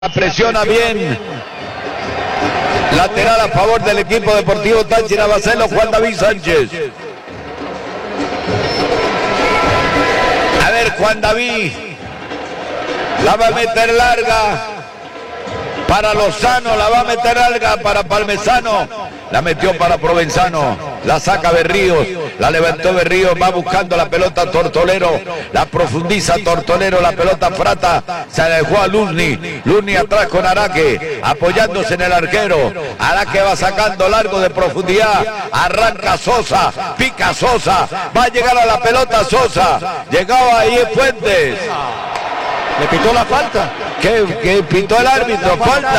Presiona bien. Lateral a favor del equipo deportivo Táchira. Va a hacerlo Juan David Sánchez. A ver, Juan David. La va a meter larga para Lozano. La va a meter larga para Palmesano. La metió para Provenzano. La saca Berríos. La levantó Berríos. Va buscando la pelota Tortolero. La profundiza Tortolero. La pelota Frata. Se la dejó a Luzni. Luzni atrás con Araque. Apoyándose en el arquero. Araque va sacando largo de profundidad. Arranca Sosa. Pica Sosa. Va a llegar a la pelota Sosa. Llegaba ahí Fuentes. Le pitó la falta. ¿Qué pitó el árbitro?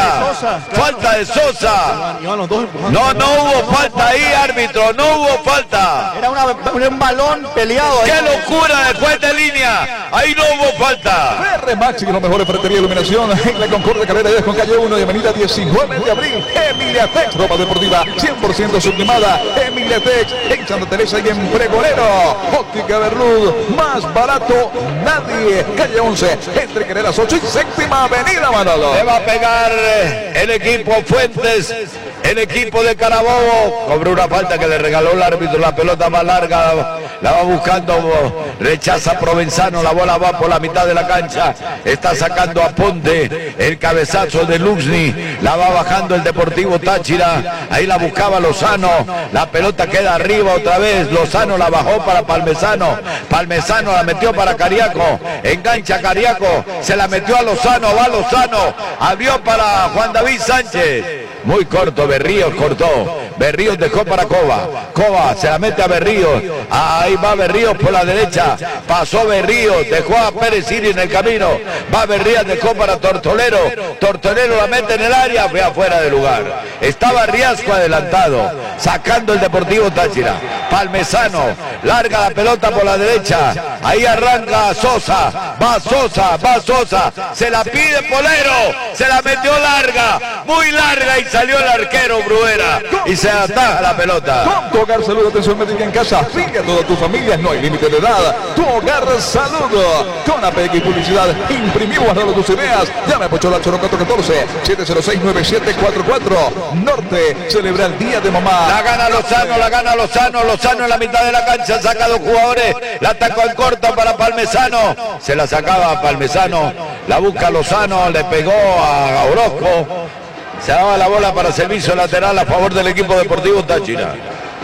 Falta de Sosa. No hubo falta ahí, árbitro. No hubo falta. Era un balón peleado. ¡Qué locura después de línea! Ahí no hubo falta. PR Maxi, los mejores ferretería y iluminación en la Concordia, carrera 10 con calle 1 y avenida 19 de abril. Emiliatex, ropa deportiva 100% sublimada. Emiliatex, en Santa Teresa y en Pregonero. Óptica Berlud, más barato nadie. Calle 11, entre carreras 8 y séptima avenida, Manolo. Le va a pegar el equipo Fuentes. El equipo de Carabobo cobró una falta que le regaló el árbitro. La pelota más larga la va buscando, rechaza Provenzano. La bola va por la mitad de la cancha. Está sacando a Ponte. El cabezazo de Luzni. La va bajando el Deportivo Táchira. Ahí la buscaba Lozano. La pelota queda arriba otra vez. Lozano la bajó para Palmesano. Palmesano la metió para Cariaco. Engancha Cariaco. Se la metió a Lozano. Va Lozano. Abrió para Juan David Sánchez. Muy corto, Berríos cortó. Berríos dejó para Cova. Cova se la mete a Berríos. Ahí va Berríos por la derecha. Pasó Berríos, dejó a Pérez Siri en el camino. Va Berríos, dejó para Tortolero. Tortolero la mete en el área, fue afuera de lugar. Estaba Riasco adelantado, sacando el Deportivo Táchira. Palmesano, larga la pelota por la derecha. Ahí arranca Sosa. Va Sosa. Se la pide Polero. Se la metió larga, muy larga y salió el arquero Bruera y se ataja la pelota. Con Tu Hogar Salud, atención médica en casa, sigue a toda tu familia, no hay límite de edad. Tu Hogar Salud, con APX Publicidad, imprimimos todas tus ideas. Llame a Pochola 0414 706-9744. Norte celebra el Día de Mamá. La gana Lozano. Lozano en la mitad de la cancha, saca a dos jugadores. La atacó en corto para Palmesano. Se la sacaba a Palmesano. La busca Lozano, le pegó a Orozco. Se daba la bola para servicio lateral a favor del equipo Deportivo Táchira.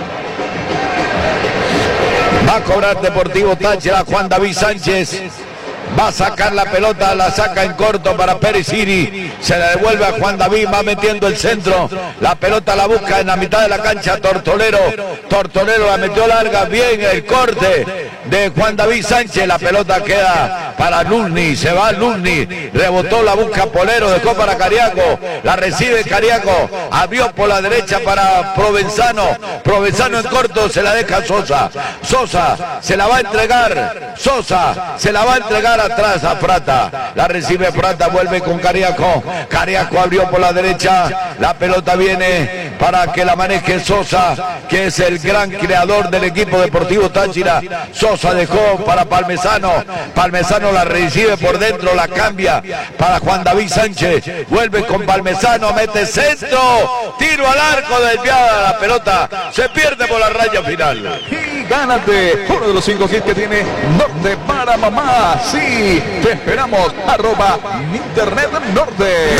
Va a cobrar Deportivo Táchira Juan David Sánchez. Va a sacar la pelota, la saca en corto para Pérez Siri. Se la devuelve a Juan David, va metiendo el centro. La pelota la busca en la mitad de la cancha Tortolero. Tortolero la metió larga, bien el corte de Juan David Sánchez. La pelota queda para Luzni, se va Luzni. Rebotó, la busca Polero, dejó para Cariaco. La recibe Cariaco, abrió por la derecha para Provenzano. Provenzano en corto, se la deja Sosa. Sosa se la va a entregar. Sosa se la va a entregar atrás a Frata. La recibe Frata, vuelve con Cariaco. Cariaco abrió por la derecha. La pelota viene para que la maneje Sosa, que es el gran creador del equipo Deportivo Táchira. Sosa dejó para Palmesano. Palmesano la recibe por dentro, la cambia para Juan David Sánchez. Vuelve con Palmesano, mete centro. Tiro al arco, desviada la pelota. Se pierde por la raya final. Y gánate uno de los 5 kits que tiene Norte para mamá. Sí, te esperamos. @Internet Norte.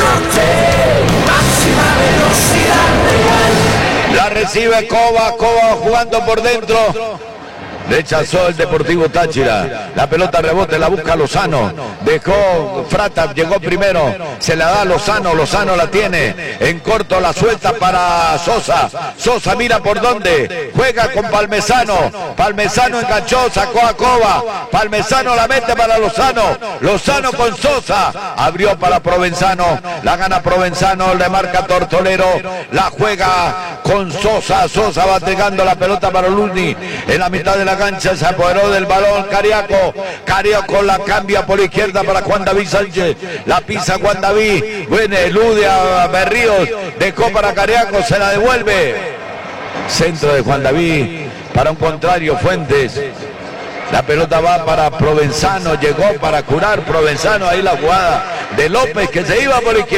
Máxima velocidad real. La recibe Cova jugando por dentro. Rechazó el Deportivo Táchira. La pelota rebote, la busca Lozano. Dejó Frata, llegó primero. Se la da Lozano. Lozano la tiene. En corto la suelta para Sosa. Sosa mira por dónde. Juega con Palmesano. Palmesano enganchó, sacó a Cova. Palmesano la mete para Lozano. Lozano con Sosa. Abrió para Provenzano. La gana Provenzano. Le marca Tortolero. La juega con Sosa. Sosa va entregando la pelota para Luzni. En la mitad de la cancha se apoderó del balón Cariaco. Cariaco la cambia por izquierda para Juan David Sánchez. La pisa Juan David. Bueno, elude a Berríos. Dejó para Cariaco, se la devuelve. Centro de Juan David para un contrario Fuentes. La pelota va para Provenzano, llegó para curar Provenzano, ahí la jugada de López que se iba por izquierda.